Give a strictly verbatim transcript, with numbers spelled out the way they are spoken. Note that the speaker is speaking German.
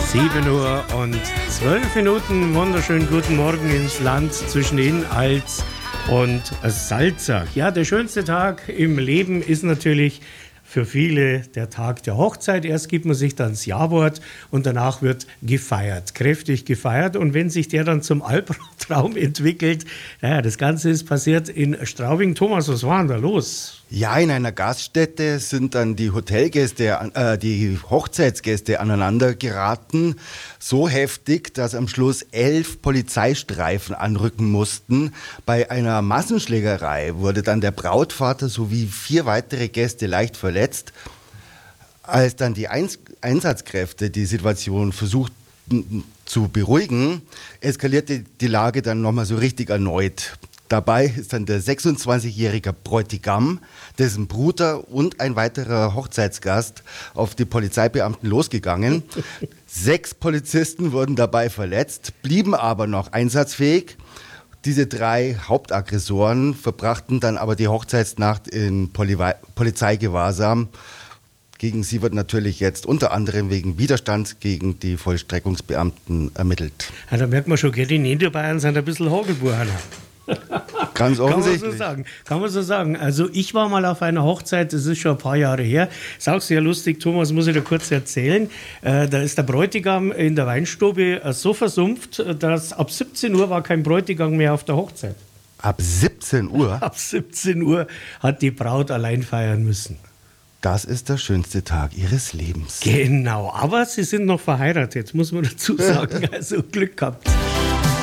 sieben Uhr und zwölf Minuten. Wunderschönen guten Morgen ins Land zwischen Inn-Alz und Salzach. Ja, der schönste Tag im Leben ist natürlich für viele der Tag der Hochzeit. Erst gibt man sich dann das Ja-Wort und danach wird gefeiert, kräftig gefeiert. Und wenn sich der dann zum Albtraum entwickelt, naja, das Ganze ist passiert in Straubing. Thomas, was war denn da los? Ja, in einer Gaststätte sind dann die Hotelgäste, äh, die Hochzeitsgäste aneinander geraten. So heftig, dass am Schluss elf Polizeistreifen anrücken mussten. Bei einer Massenschlägerei wurde dann der Brautvater sowie vier weitere Gäste leicht verletzt. Als dann die Eins- Einsatzkräfte die Situation versuchten zu beruhigen, eskalierte die Lage dann nochmal so richtig erneut. Dabei ist dann der sechsundzwanzigjährige Bräutigam, dessen Bruder und ein weiterer Hochzeitsgast auf die Polizeibeamten losgegangen. Sechs Polizisten wurden dabei verletzt, blieben aber noch einsatzfähig. Diese drei Hauptaggressoren verbrachten dann aber die Hochzeitsnacht in Poli- Polizeigewahrsam. Gegen sie wird natürlich jetzt unter anderem wegen Widerstand gegen die Vollstreckungsbeamten ermittelt. Ja, da merkt man schon, die Niederbayern sind ein bisschen Hagelbuchen. Ganz offensichtlich. Kann man so sagen. Kann man so sagen. Also ich war mal auf einer Hochzeit, das ist schon ein paar Jahre her. Ist auch sehr lustig, Thomas, muss ich dir kurz erzählen. Äh, da ist der Bräutigam in der Weinstube äh, so versumpft, dass ab siebzehn Uhr war kein Bräutigam mehr auf der Hochzeit. Ab siebzehn Uhr? Ab siebzehn Uhr hat die Braut allein feiern müssen. Das ist der schönste Tag ihres Lebens. Genau, aber sie sind noch verheiratet, muss man dazu sagen. Also Glück gehabt.